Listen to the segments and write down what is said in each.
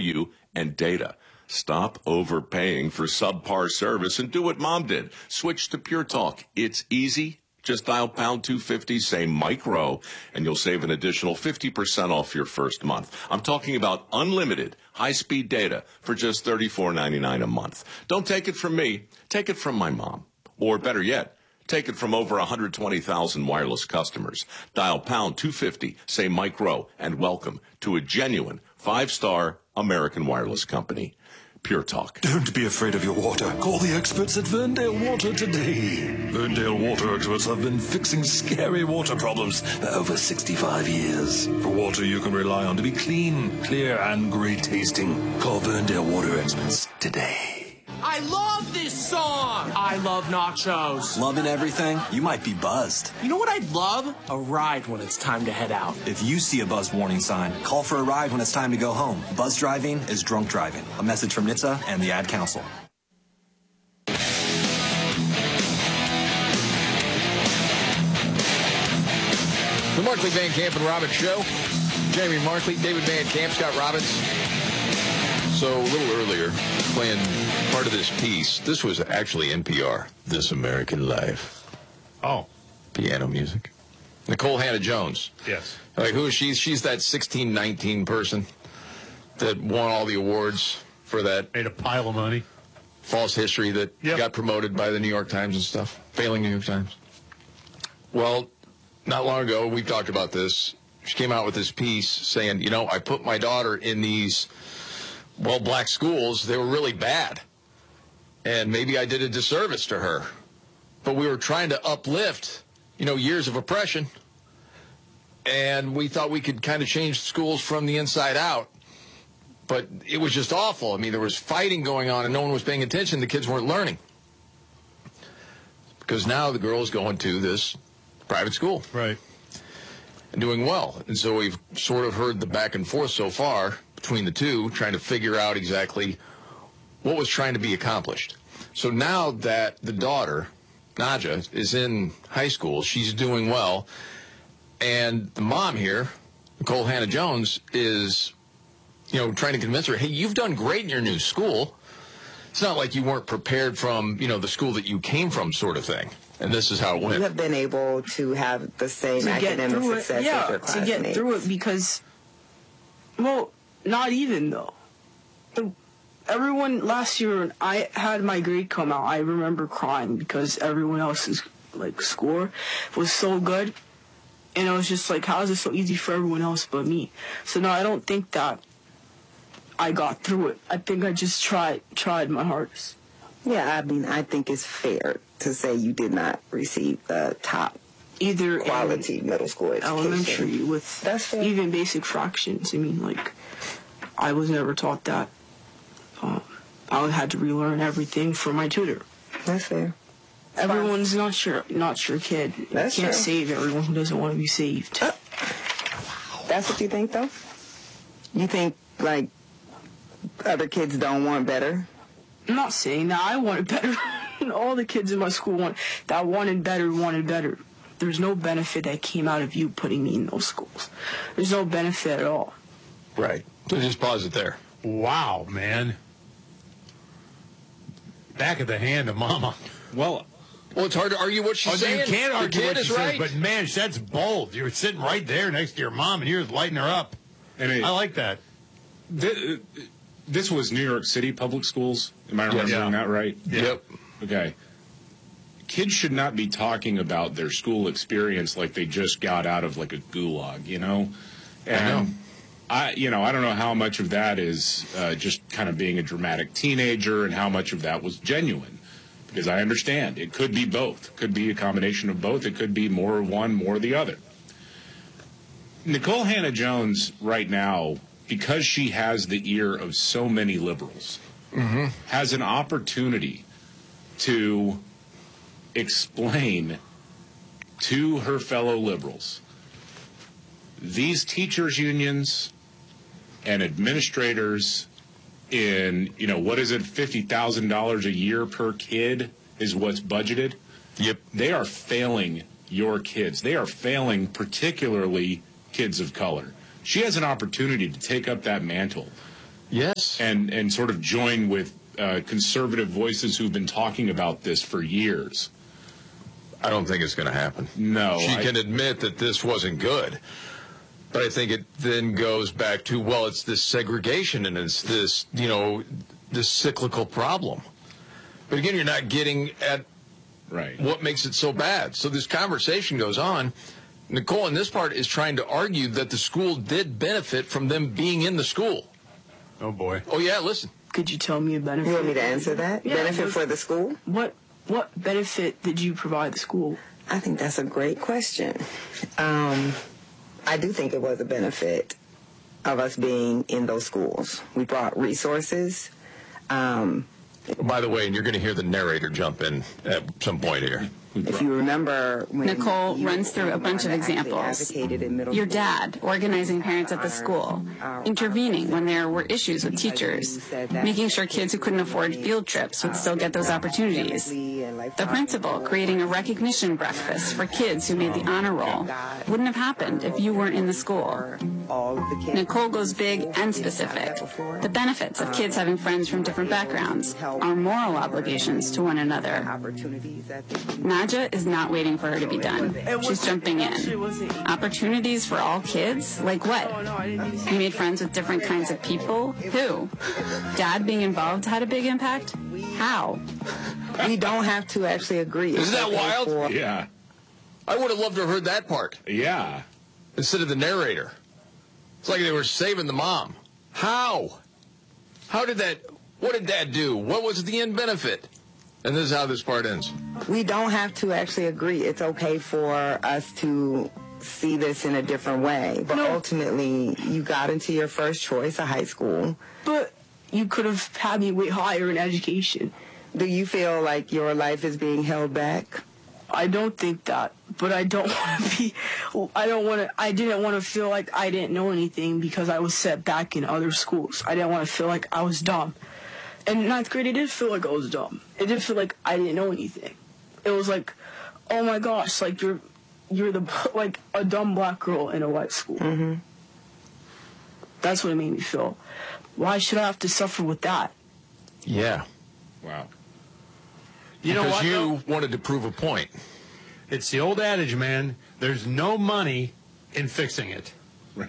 value and data. Stop overpaying for subpar service and do what Mom did. Switch to Pure Talk. It's easy. Just dial pound 250, say micro, and you'll save an additional 50% off your first month. I'm talking about unlimited high-speed data for just $34.99 a month. Don't take it from me. Take it from my mom. Or better yet, take it from over 120,000 wireless customers. Dial pound 250, say micro, and welcome to a genuine 5-star American wireless company. Pure Talk. Don't be afraid of your water. Call the experts at Ferndale Water today. Ferndale Water experts have been fixing scary water problems for over 65 years. For water you can rely on to be clean, clear, and great tasting. Call Ferndale Water experts today. I love this song! I love nachos. Loving everything? You might be buzzed. You know what I'd love? A ride when it's time to head out. If you see a buzz warning sign, call for a ride when it's time to go home. Buzz driving is drunk driving. A message from NHTSA and the Ad Council. The Markley, Van Camp, and Robbins Show. Jamie Markley, David Van Camp, Scott Robbins. So a little earlier, playing part of this piece. This was actually NPR, This American Life. Oh. Piano music. Nicole Hannah-Jones. Yes. Like, who is she? She's that 1619 person that won all the awards for that. Made a pile of money. False history that got promoted by the New York Times and stuff. Failing New York Times. Well, not long ago, we talked about this. She came out with this piece saying, you know, I put my daughter in these, well, black schools. They were really bad. And maybe I did a disservice to her. But we were trying to uplift, you know, years of oppression. And we thought we could kind of change schools from the inside out. But it was just awful. I mean, there was fighting going on and no one was paying attention. The kids weren't learning. Because now the girl's going to this private school. Right. And doing well. And so we've sort of heard the back and forth so far between the two, trying to figure out exactly what was trying to be accomplished. So now that the daughter, Naja, is in high school, she's doing well, and the mom here, Nicole Hannah-Jones, is, you know, trying to convince her, hey, you've done great in your new school. It's not like you weren't prepared from, you know, the school that you came from sort of thing. And this is how it went. You have been able to have the same academic success as your classmates. To get through it because, well, not even, though. Everyone, last year, I had my grade come out. I remember crying because everyone else's, like, score was so good. And I was just like, how is it so easy for everyone else but me? So, no, I don't think that I got through it. I think I just tried my hardest. Yeah, I mean, I think it's fair to say you did not receive the top either quality middle school education. Elementary with That's fair. Even basic fractions. I mean, like, I was never taught that. I had to relearn everything from my tutor. That's fair. Everyone's not your kid. That's you can't true. save everyone who doesn't want to be saved. That's what you think, though? You think, like, other kids don't want better? I'm not saying that. I wanted better. All the kids in my school wanted better. There's no benefit that came out of you putting me in those schools. There's no benefit at all. Right. So just pause it there. Wow, man. Back of the hand of mama. Well, it's hard to argue what she's saying. You can't argue Your what kid she is says, right. but man, that's bold. You're sitting right there next to your mom, and you're lighting her up. I like that. This was New York City public schools. Am I remembering that right? Yeah. Yep. Okay. Kids should not be talking about their school experience like they just got out of like a gulag, you know? And I don't know how much of that is just kind of being a dramatic teenager and how much of that was genuine. Because I understand it could be both. It could be a combination of both. It could be more one, more the other. Nicole Hannah-Jones right now, because she has the ear of so many liberals, has an opportunity to explain to her fellow liberals these teachers' unions and administrators in, what is it, $50,000 a year per kid is what's budgeted? Yep. They are failing your kids. They are failing particularly kids of color. She has an opportunity to take up that mantle Yes. And sort of join with conservative voices who've been talking about this for years. I don't think it's going to happen. No. She can admit that this wasn't good. But I think it then goes back to, well, it's this segregation and it's this, this cyclical problem. But again, you're not getting at what makes it so bad. So this conversation goes on. Nicole, in this part, is trying to argue that the school did benefit from them being in the school. Oh, boy. Oh, yeah, listen. Could you tell me a benefit? You want me to answer that? Yeah, benefit for the school? What benefit did you provide the school? I think that's a great question. I do think it was a benefit of us being in those schools. We brought resources. By the way, and you're going to hear the narrator jump in at some point here. If you remember when Nicole runs through a bunch of examples. Your dad organizing parents at the school, intervening when there were issues with teachers, making sure kids who couldn't afford field trips would still get those opportunities. The principal creating a recognition breakfast for kids who made the honor roll. Wouldn't have happened if you weren't in the school. Nicole goes big and specific. The benefits of kids having friends from different backgrounds, our moral obligations to one another. Nadja is not waiting for her to be done. She's jumping in. Opportunities for all kids? Like what? You made friends with different kinds of people? Who? Dad being involved had a big impact? How? We don't have to actually agree. Isn't that wild? Yeah. I would have loved to have heard that part. Yeah. Instead of the narrator. It's like they were saving the mom. How? What did Dad do? What was the end benefit? And this is how this part ends. We don't have to actually agree. It's okay for us to see this in a different way. But ultimately, you got into your first choice, a high school. But you could have had me way higher in education. Do you feel like your life is being held back? I don't think that, but I don't want to be, I didn't want to feel like I didn't know anything because I was set back in other schools. I didn't want to feel like I was dumb. And in 9th grade, it did feel like I was dumb. It did feel like I didn't know anything. It was like, oh my gosh, like you're like a dumb black girl in a white school. Mm-hmm. That's what it made me feel. Why should I have to suffer with that? Yeah. Wow. You know what? Because you wanted to prove a point. It's the old adage, man. There's no money in fixing it. Right.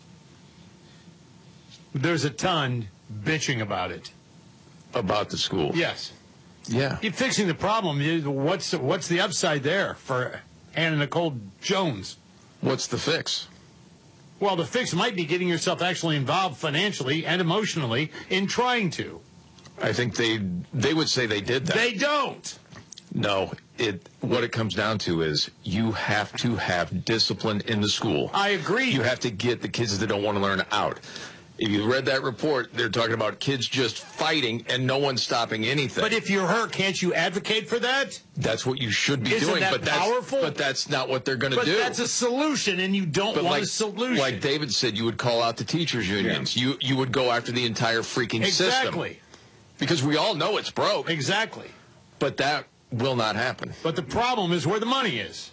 There's a ton bitching about it. About the school. Yes. Yeah. You're fixing the problem. What's the upside there for Hannah Nicole Jones? What's the fix? Well, the fix might be getting yourself actually involved financially and emotionally in trying to. I think they would say they did that. They don't. No, what it comes down to is you have to have discipline in the school. I agree. You have to get the kids that don't want to learn out. If you read that report, they're talking about kids just fighting and no one stopping anything. But if you're her, can't you advocate for that? That's what you should be Isn't doing. that powerful? But that's not what they're going to do. But that's a solution, and you don't want a solution. Like David said, you would call out the teachers' unions. Yeah. You would go after the entire freaking system. Exactly. Because we all know it's broke. Exactly. But that will not happen. But the problem is where the money is.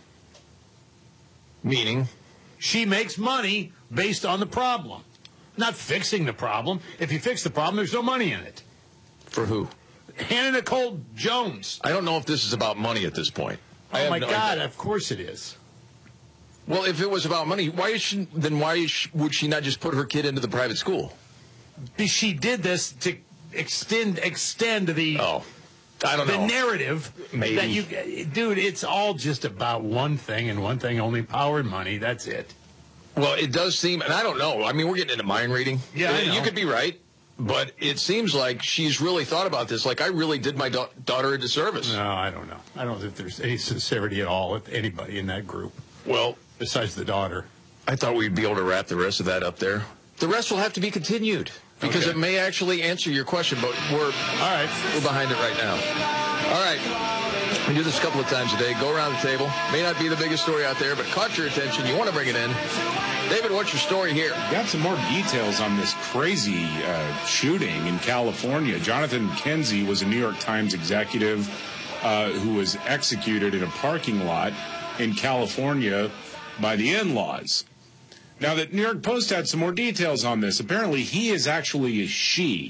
Meaning? She makes money based on the problem. Not fixing the problem. If you fix the problem, there's no money in it. For who? Hannah Nicole Jones. I don't know if this is about money at this point. Oh, my God, of course it is. Well, if it was about money, why would she not just put her kid into the private school? She did this to extend the... Oh, I don't know. The narrative. Maybe. Dude, it's all just about one thing and one thing only, power and money. That's it. Well, it does seem, and I don't know. I mean, we're getting into mind reading. Yeah, I know. You could be right, but it seems like she's really thought about this. Like, I really did my daughter a disservice. No, I don't know. I don't think there's any sincerity at all with anybody in that group. Well, besides the daughter. I thought we'd be able to wrap the rest of that up there. The rest will have to be continued because it may actually answer your question, but we're behind it right now. All right. We do this a couple of times a day. Go around the table. May not be the biggest story out there, but caught your attention. You want to bring it in. David, what's your story here? Got some more details on this crazy shooting in California. Jonathan McKenzie was a New York Times executive who was executed in a parking lot in California by the in-laws. Now, the New York Post had some more details on this. Apparently, he is actually a she.